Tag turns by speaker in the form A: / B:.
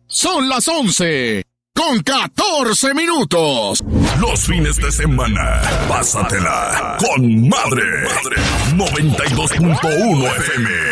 A: Son las 11 con 14 minutos.
B: Los fines de semana, pásatela con Madre. 92.1 FM.